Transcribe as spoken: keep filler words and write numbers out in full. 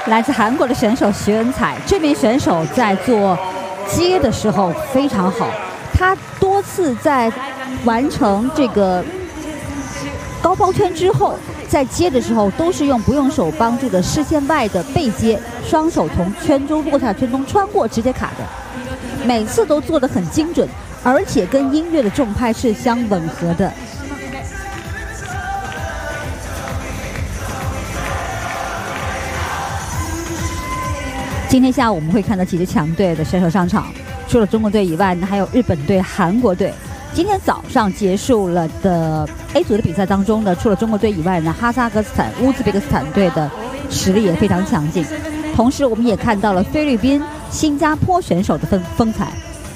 来自韩国的选手徐恩彩，这名选手在做接的时候非常好，他多次在完成这个高抛圈之后，在接的时候都是用不用手帮助的视线外的背接，双手从圈中落下圈中穿过直接卡的，每次都做得很精准，而且跟音乐的重拍是相吻合的。今天下午我们会看到几支强队的选手上场，除了中国队以外呢，还有日本队、韩国队。今天早上结束了的 A 组的比赛当中呢，除了中国队以外呢，哈萨克斯坦、乌兹别克斯坦队的实力也非常强劲。同时，我们也看到了菲律宾、新加坡选手的风风采。